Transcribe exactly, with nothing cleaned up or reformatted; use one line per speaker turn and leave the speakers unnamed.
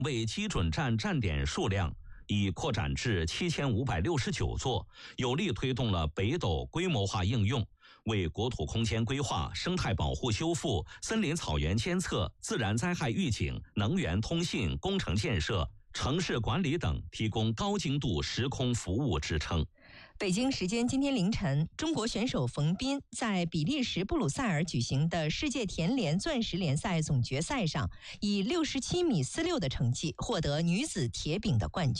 为基准站站点数量已扩展至七千五百六十九座，有力推动了北斗规模化应用，为国土空间规划、生态保护修复、森林草原监测、自然灾害预警、能源通信、工程建设、城市管理等提供高精度时空服务支撑。
北京时间今天凌晨，中国选手冯彬在比利时布鲁塞尔举行的世界田联钻石联赛总决赛上，以六十七米四六的成绩获得女子铁饼的冠军。